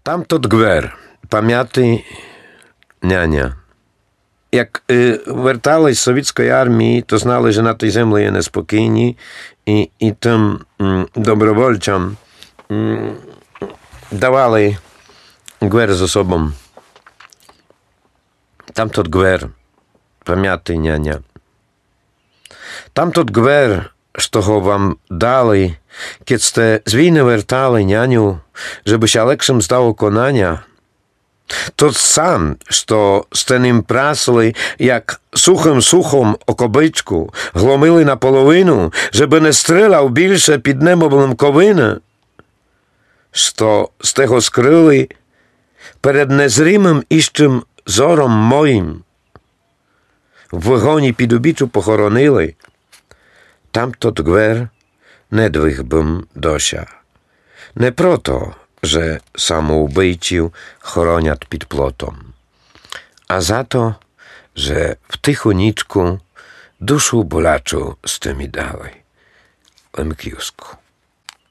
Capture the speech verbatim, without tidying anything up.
Там тот гвер, пам'ятий няня. Як е, вертались з совєтської армії, то знали, що на тій землі є неспокійні, і, і тим м, добровольцям м, давали гвер з особом. Там тот гвер, пам'ятий няня. Там тот гвер, що го вам дали, kiedy ste z winy wertali, nianiu, żeby się lepszym zdało konania, to sam, što ste nim prasili, jak suchym suchom o kobyczku, glomili na polowinu, żeby nie strzelał bільше pід небом ковини, що сте го скрили перед незримим іщим зором моїм, в вигоні під обіччю похоронили, tam tot gwer недвиг бим дося. Не про то, że samoubijcів хоронять під плотом, a za to, że w tychuniczku duszu bolaczu z tymi dali. Lemkiusku.